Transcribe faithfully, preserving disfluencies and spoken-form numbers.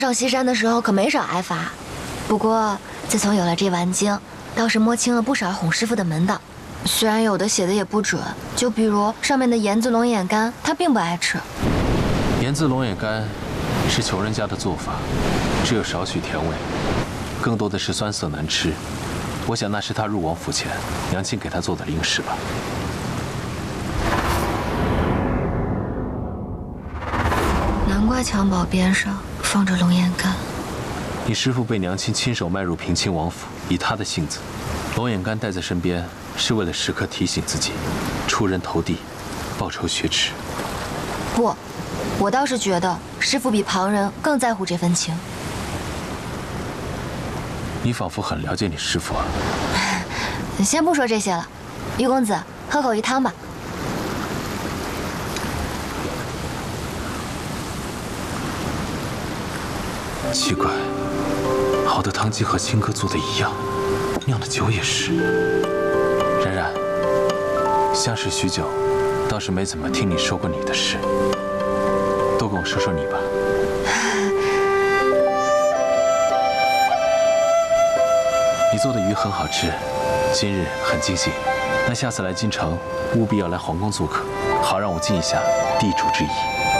上西山的时候可没少挨罚。不过自从有了这丸经，倒是摸清了不少哄师傅的门道。虽然有的写的也不准，就比如上面的盐渍龙眼干，他并不爱吃。 盐渍龙眼干是穷人家的做法，只有少许甜味，更多的是酸涩难吃。我想那是他入王府前娘亲给他做的零食吧。 难怪襁褓边上放着龙眼干。 你师父被娘亲亲手卖入平亲王府，以他的性子，龙眼干带在身边，是为了时刻提醒自己，出人头地，报仇雪耻。 不，我倒是觉得师父比旁人更在乎这份情。 你仿佛很了解你师父啊。 先不说这些了，玉公子，喝口鱼汤吧。 奇怪，好的汤剂和青稞做的一样，酿的酒也是。冉冉，相识许久，倒是没怎么听你说过你的事，多跟我说说你吧。你做的鱼很好吃，今日很惊喜。那下次来京城，务必要来皇宫做客，好让我尽一下地主之谊。